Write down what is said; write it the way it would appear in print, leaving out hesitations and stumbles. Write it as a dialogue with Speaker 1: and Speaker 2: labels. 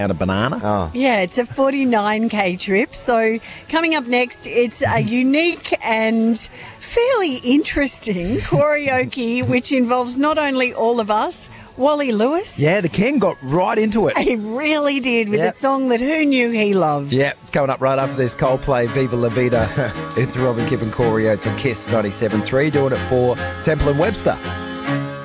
Speaker 1: out a banana.
Speaker 2: Oh.
Speaker 3: Yeah, it's a 49k trip. So coming up next, it's a unique and fairly interesting karaoke, which involves not only all of us, Wally Lewis.
Speaker 1: Yeah, the King got right into it.
Speaker 3: He really did, with
Speaker 1: Yep.
Speaker 3: a song that who knew he loved.
Speaker 1: Yeah, it's coming up right after this. Coldplay, Viva La Vida. It's Robin Kipp and Corey Oates on KISS 97.3, doing it for Temple and Webster.